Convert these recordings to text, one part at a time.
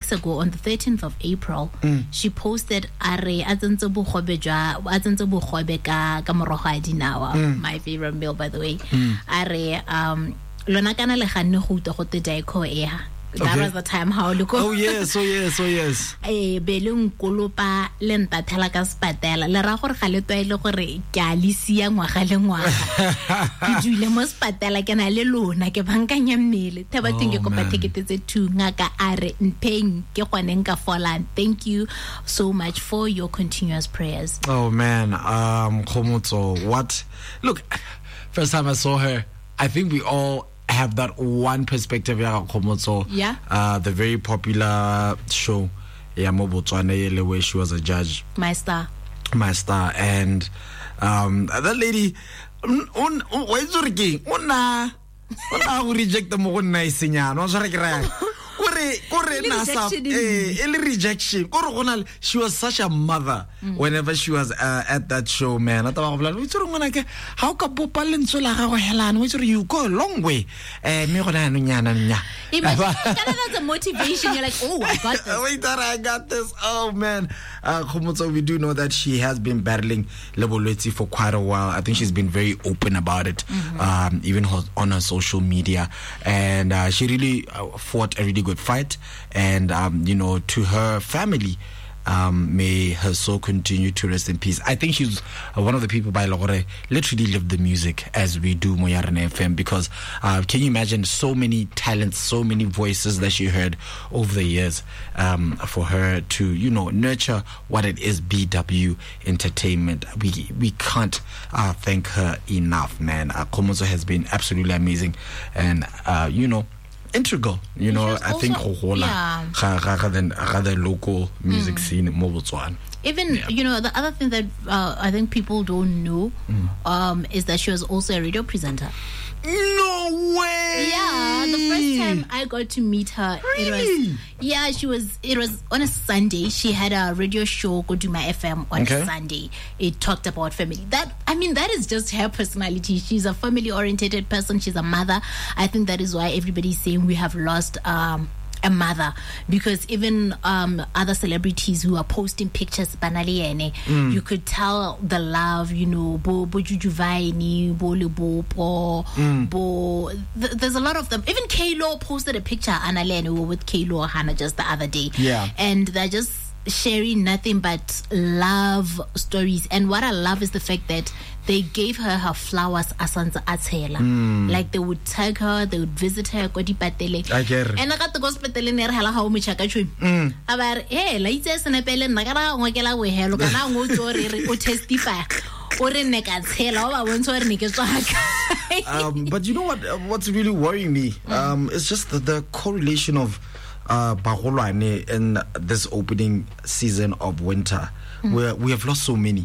weeks ago, on the 13th of April, she posted my favorite meal, by the way. That was the time how look. Oh yes. Belung kolopa lenta tela ka spatela le ra gore ga le toile gore ke a lisia ngwaga le ngwaga ke dule mo spatela ke na le lona ke bankanya mmele thaba teng ke kopa ticket tse 2 ngaka are mpeng ke gone nka fola. Thank you so much for your continuous prayers. Oh man, Khomotso, what? Look, first time I saw her, I think we all have that one perspective. Yeah. The very popular show, where she was a judge. My Star, and that lady, reject rejection. She was such a mother whenever she was at that show, man. How can you go a long way? That's a motivation. You're like, oh, I got this. Wait, I got this. Oh man. Khomotso, we do know that she has been battling Lebolwetsi for quite a while. I think she's been very open about it, even on her social media, and she really fought a really good fight. And to her family, may her soul continue to rest in peace. I think she's one of the people by Logore literally lived the music as we do Moyarene FM, because can you imagine so many talents, so many voices that she heard over the years, for her to nurture what it is BW Entertainment. We can't thank her enough, man. Khomotso has been absolutely amazing, and integral, I think rather local music scene in Botswana. Even the other thing that I think people don't know is that she was also a radio presenter. No way! Yeah, the first time I got to meet her, really? It was on a Sunday. She had a radio show, Go to My FM, on Sunday. It talked about family. That is just her personality. She's a family-oriented person. She's a mother. I think that is why everybody's saying we have lost a mother, because even other celebrities who are posting pictures banaliene, you could tell the love, bo Jujuvaini, bo Lebo, bo there's a lot of them. Even K-Lo posted a picture, Annalene, with K-Lo Hannah just the other day, and they're just sharing nothing but love stories. And what I love is the fact that they gave her flowers asanza atela. Like they would tag her, they would visit her, I get it. And I got the gospel telling her how much I got you. About hey, like this and a pellet, Nagara, Wagala, we have look at or testify. But you know what's really worrying me? It's just the correlation of Bagolwane in this opening season of winter, where we have lost so many.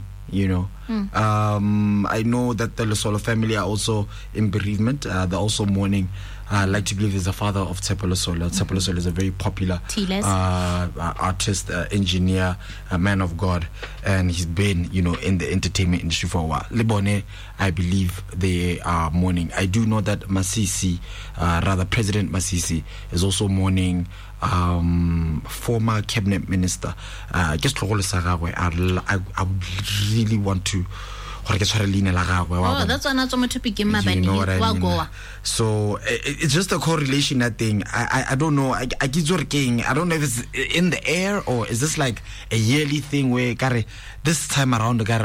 I know that the Lesolo family are also in bereavement. They're also mourning. I like to believe he's the father of Tshepo Lesolo. Tshepo Lesolo is a very popular artist, engineer, a man of God, and he's been, in the entertainment industry for a while. Lebone, I believe they are mourning. I do know that Masisi, President Masisi, is also mourning former cabinet minister. Just I would really want to. Oh, that's why not so much to begin my band. So it's just a correlation, that thing. I don't know. I don't know if it's in the air or is this like a yearly thing where this time around the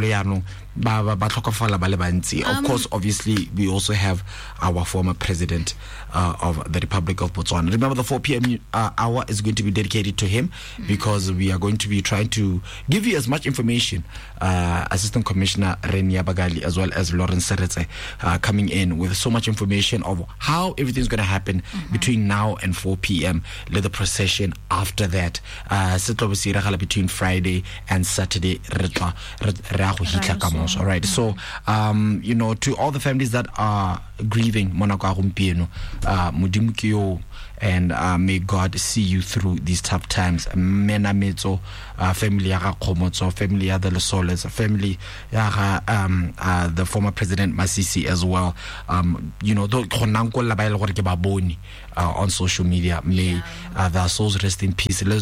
of course, obviously, we also have our former president of the Republic of Botswana. Remember, the 4 p.m. hour is going to be dedicated to him, because we are going to be trying to give you as much information. Assistant Commissioner Renia Bagali, as well as Lawrence Seretse, coming in with so much information of how everything's going to happen between now and 4 p.m. Let the procession after that. Between Friday and Saturday. All right. So, to all the families that are grieving Monako Agumpieno, Mudimukio, and may God see you through these tough times. Mena metso, family ya Khomotso, family ya the Lesoles, family ya the former President Masisi as well. You know, on social media. May their souls rest in peace. It is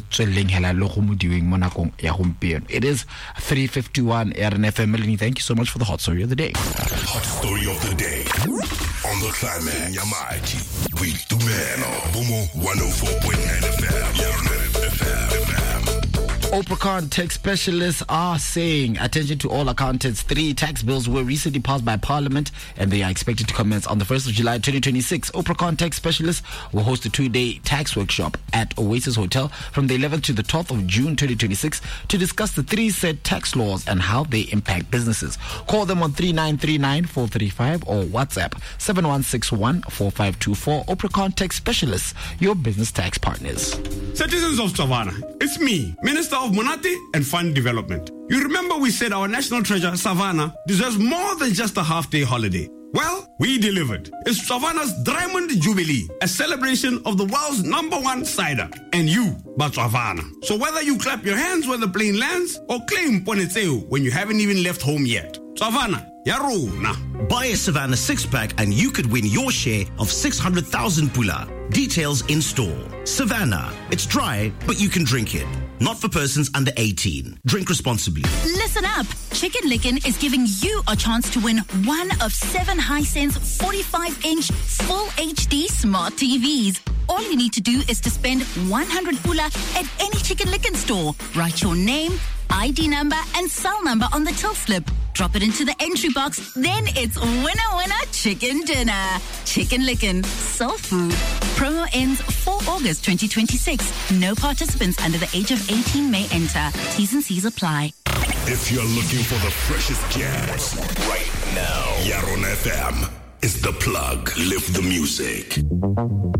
3:51 RNFM. Melanie, thank you so much for the hot story of the day. Hot story of the day on the Climax. Yamaji with Dumelo Bumo 104.9 FM. Oprah Khan tax specialists are saying, attention to all accountants, 3 tax bills were recently passed by Parliament and they are expected to commence on the 1st of July 2026. Oprah Khan tax specialists will host a 2-day tax workshop at Oasis Hotel from the 11th to the 12th of June 2026 to discuss the 3 said tax laws and how they impact businesses. Call them on 3939-435 or WhatsApp 7161-4524. Oprah Khan tax specialists, your business tax partners. Citizens of Savannah, it's me, Minister of Monate and Fund Development. You remember we said our national treasure, Savannah, deserves more than just a half-day holiday. Well, we delivered. It's Savannah's Diamond Jubilee, a celebration of the world's #1 cider. And you, Botswana. So whether you clap your hands when the plane lands or claim Ponetseu when you haven't even left home yet. Savannah, Yaruna. Buy a Savannah 6-pack and you could win your share of 600,000 pula. Details in store. Savannah. It's dry, but you can drink it. Not for persons under 18. Drink responsibly. Listen up. Chicken Licken is giving you a chance to win one of 7 Hisense 45-inch full HD smart TVs. All you need to do is to spend 100 pula at any Chicken Licken store. Write your name, ID number, and cell number on the till slip. Drop it into the entry box. Then it's winner chicken dinner. Chicken Licken. Soul food. Promo ends 4 August 2026. No participants under the age of 18 may enter. T's and C's apply. If you're looking for the freshest jams right now, Yaron FM is the plug. Lift the music.